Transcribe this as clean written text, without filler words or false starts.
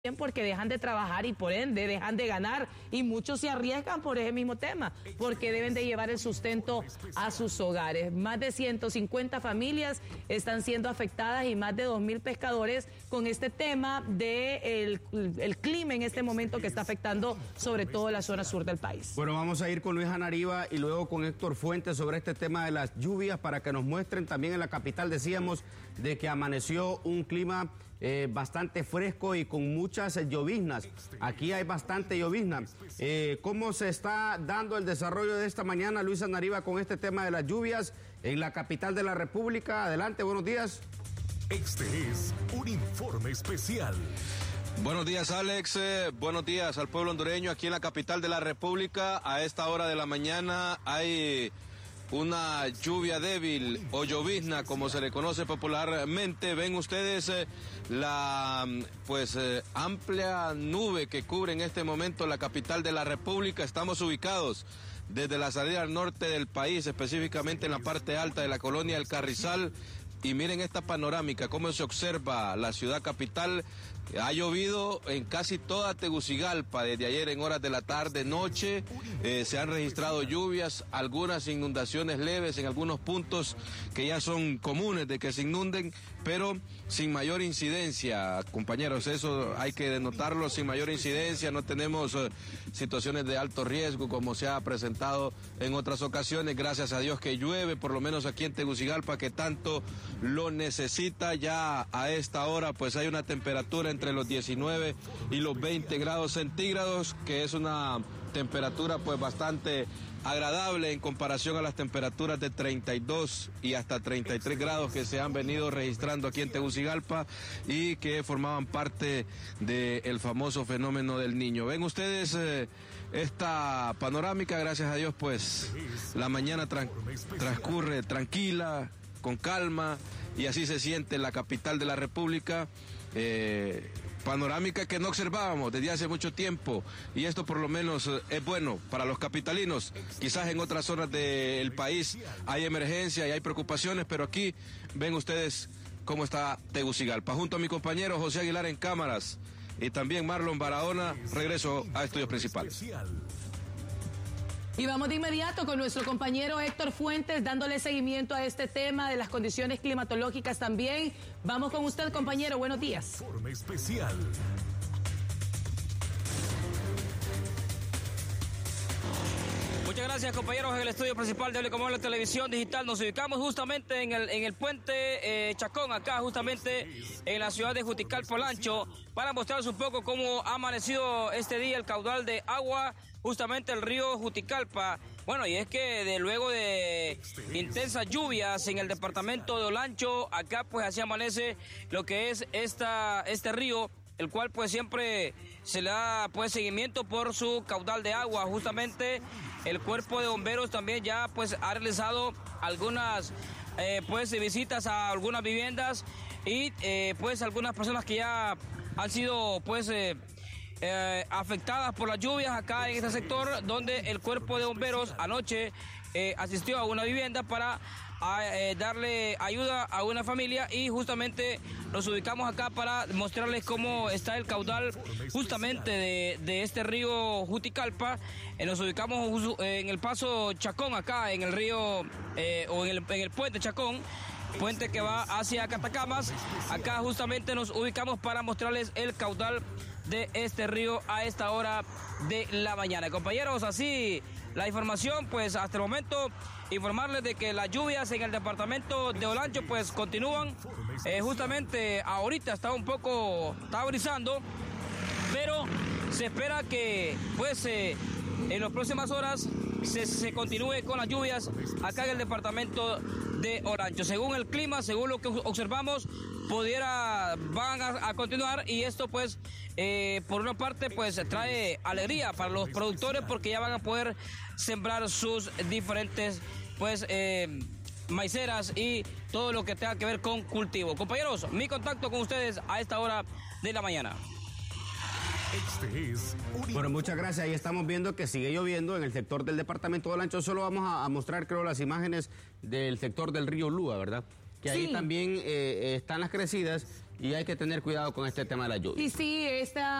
porque dejan de trabajar y por ende dejan de ganar, y muchos se arriesgan por ese mismo tema, porque deben de llevar el sustento a sus hogares. Más de 150 familias están siendo afectadas y más de 2.000 pescadores con este tema de el clima en este momento que está afectando sobre todo la zona sur del país. Bueno, vamos a ir con Luis Anariva y luego con Héctor Fuentes sobre este tema de las lluvias para que nos muestren. También en la capital decíamos de que amaneció un clima bastante fresco y con muchas lloviznas. Aquí hay bastante llovizna. ¿Cómo se está dando el desarrollo de esta mañana, Luis Anariva, con este tema de las lluvias en la capital de la República? Adelante, buenos días. Este es un informe especial. Buenos días, Alex. Buenos días al pueblo hondureño aquí en la capital de la República. A esta hora de la mañana hay una lluvia débil o llovizna, como se le conoce popularmente. Ven ustedes la amplia nube que cubre en este momento la capital de la República. Estamos ubicados desde la salida al norte del país, específicamente en la parte alta de la colonia El Carrizal. Y miren esta panorámica, cómo se observa la ciudad capital. Ha llovido en casi toda Tegucigalpa desde ayer en horas de la tarde, noche. Se han registrado lluvias, algunas inundaciones leves en algunos puntos que ya son comunes de que se inunden, pero sin mayor incidencia, compañeros, eso hay que denotarlo, sin mayor incidencia. No tenemos situaciones de alto riesgo como se ha presentado en otras ocasiones. Gracias a Dios que llueve, por lo menos aquí en Tegucigalpa, que tanto lo necesita. Ya a esta hora pues hay una temperatura entre los 19 y los 20 grados centígrados, que es una temperatura pues bastante agradable en comparación a las temperaturas de 32 y hasta 33 grados que se han venido registrando aquí en Tegucigalpa y que formaban parte del famoso fenómeno del Niño. Ven ustedes esta panorámica, gracias a Dios pues la mañana transcurre tranquila, con calma, y así se siente en la capital de la República. Panorámica que no observábamos desde hace mucho tiempo, y esto por lo menos es bueno para los capitalinos. Quizás en otras zonas del país hay emergencia y hay preocupaciones, pero aquí ven ustedes cómo está Tegucigalpa. Junto a mi compañero José Aguilar en cámaras y también Marlon Barahona, regreso a estudios principales. Y vamos de inmediato con nuestro compañero Héctor Fuentes, dándole seguimiento a este tema de las condiciones climatológicas también. Vamos con usted, compañero, buenos días. Informe especial. Muchas gracias, compañeros. En el estudio principal de Olicomol, la televisión digital, nos ubicamos justamente en el puente Chacón, acá justamente en la ciudad de Juticalpa, Olancho, para mostrarles un poco cómo ha amanecido este día el caudal de agua, justamente el río Juticalpa. Bueno, y es que luego de intensas lluvias en el departamento de Olancho, acá pues así amanece lo que es este río, el cual pues siempre se le da pues seguimiento por su caudal de agua. Justamente el cuerpo de bomberos también ya pues ha realizado algunas visitas a algunas viviendas y pues algunas personas que ya han sido pues afectadas por las lluvias acá en este sector, donde el cuerpo de bomberos anoche asistió a una vivienda para darle ayuda a una familia, y justamente nos ubicamos acá para mostrarles cómo está el caudal justamente de este río Juticalpa. Nos ubicamos en el paso Chacón, acá en el río o en el puente Chacón, puente que va hacia Catacamas. Acá justamente nos ubicamos para mostrarles el caudal de este río a esta hora de la mañana. Compañeros, así la información, pues hasta el momento informarles de que las lluvias en el departamento de Olancho pues continúan. Justamente ahorita está brisando, pero se espera que pues en las próximas horas se continúe con las lluvias acá en el departamento de Olancho. Según el clima, según lo que observamos, van a continuar, y esto pues por una parte pues trae alegría para los productores, porque ya van a poder sembrar sus diferentes pues maiceras y todo lo que tenga que ver con cultivo. Compañeros, mi contacto con ustedes a esta hora de la mañana. Bueno, muchas gracias. Ahí estamos viendo que sigue lloviendo en el sector del departamento de Olancho. Solo vamos a mostrar, creo, las imágenes del sector del río Lúa, ¿verdad? Que ahí también están las crecidas y hay que tener cuidado con este tema de la lluvia. Y sí, esta